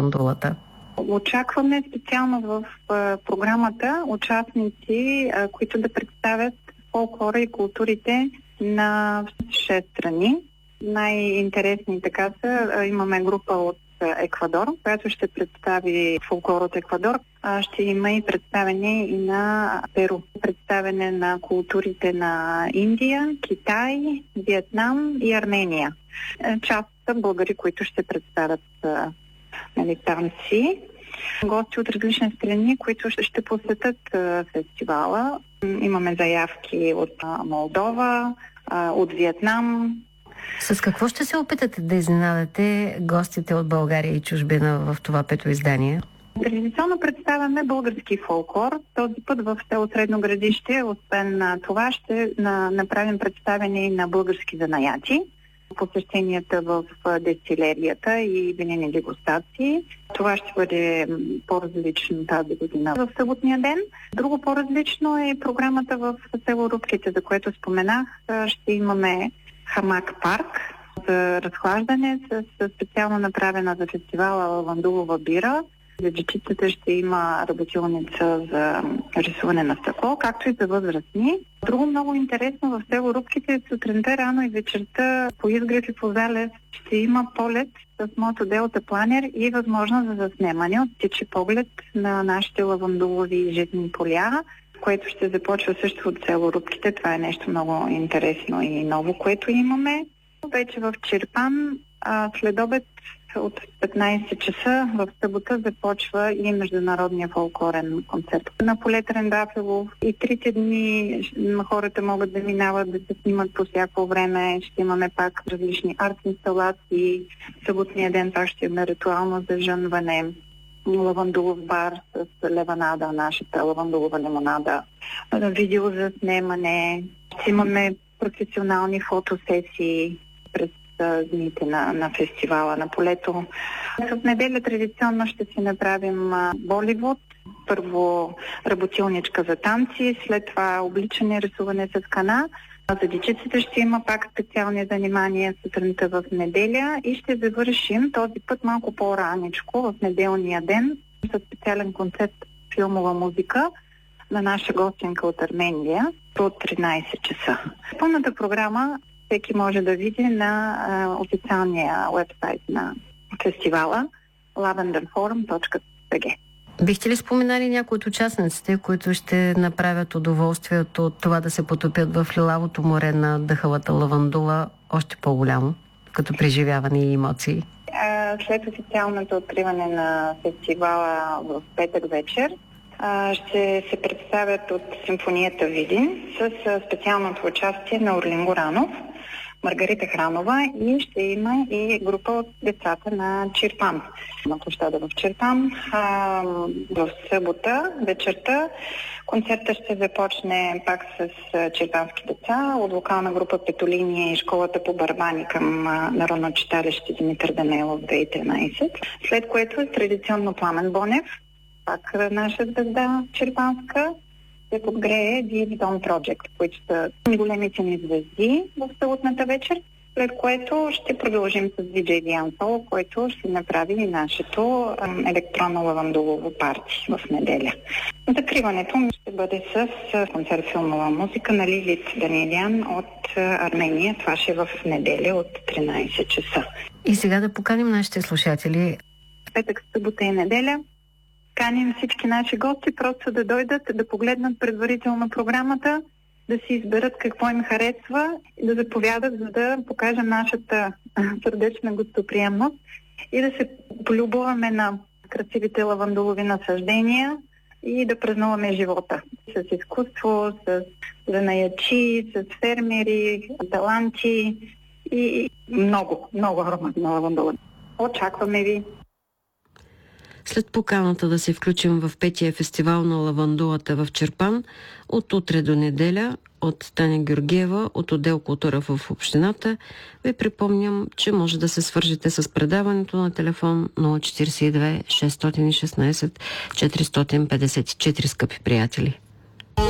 лавандулата? Очакваме специално в програмата участници, които да представят фолклора и културите на 6 страни. Най-интересни така са, имаме група от Еквадор, която ще представи фолклор от Еквадор. Ще има и представене и на Перу. Представене на културите на Индия, Китай, Виетнам и Армения. Част са българи, които ще представят танци. Гости от различни страни, които ще посетят фестивала. Имаме заявки от Молдова, от Виетнам. С какво ще се опитате да изненадате гостите от България и чужбина в това 5-то издание? Традиционно представяме български фолклор. Този път в село Средно Градище, освен на това, ще направим представяне на български занаяти, посещенията в дестилерията и винени дегустации. Това ще бъде по-различно тази година в съботния ден. Друго по-различно е програмата в село Рубките, за което споменах. Ще имаме хамак парк за разхлаждане с специално направена за фестивала лавандулова бира. За дечицата ще има работилница за рисуване на стъкло, както и за възрастни. Друго много интересно в село Рубките сутринта рано и вечерта по изгрев и по залез ще има полет с мото Делта Планер и възможност за заснемане от птичи поглед на нашите лавандулови житни поля, което ще започва също от село Рубките. Това е нещо много интересно и ново, което имаме. Вече в Чирпан след обед от 15 часа в събота започва и международния фолклорен концерт на Полет Трендафилов. И 3 дни хората могат да минават, да се снимат по всяко време. Ще имаме пак различни арт-инсталации. Съботния ден пак ще има ритуално зажънване. Лавандулов бар с леванада, нашата лавандулова лимонада. Видео за снимане. Ще имаме професионални фотосесии през дните на фестивала на полето. В неделя традиционно ще си направим Боливуд. Първо работилничка за танци, след това обличане, рисуване с кана. За дечиците ще има пак специални занимания сутринта в неделя и ще завършим този път малко по-раничко в неделния ден с специален концерт филмова музика на наша гостинка от Армения до 13 часа. Пълната програма всеки може да види на официалния уебсайт на фестивала lavenderforum.bg. Бихте ли споменали някои от участниците, които ще направят удоволствието от това да се потопят в лилавото море на дъхавата лавандула още по-голямо, като преживяване и емоции? След официалното откриване на фестивала в петък вечер ще се представят от симфонията Видин с специалното участие на Орлин Горанов, Маргарита Хранова и ще има и група от децата на Чирпан. На площада в Чирпан. В събота вечерта концертът ще започне пак с чирпански деца от вокална група Петолиния и школата по барбани към Народно читалище Димитър Данелов 2013. След което е традиционно Пламен Бонев, пак наша звезда чирпанска, се подгрее The Dawn Project, които са големите ни звезди в съботната вечер, след което ще продължим с DJ Диансол, който ще направи и нашето електронно лавандулово парти в неделя. Закриването ще бъде с концерт филмова музика на Лилит Даниелян от Армения. Това ще е в неделя от 13 часа. И сега да поканим нашите слушатели. Петък, събота и неделя каним всички наши гости просто да дойдат, да погледнат предварително програмата, да си изберат какво им харесва и да заповядат, за да покажем нашата сърдечна гостоприемност и да се полюбуваме на красивите лавандулови насаждения и да празнуваме живота с изкуство, с занаячи, с фермери, таланти и много, много аромат на лавандула. Очакваме ви! След поканата да се включим в 5-тия фестивал на лавандулата в Чирпан, от утре до неделя, от Таня Георгиева, от отдел култура в общината, ви припомням, че може да се свържете с предаването на телефон 042 616 454, скъпи приятели.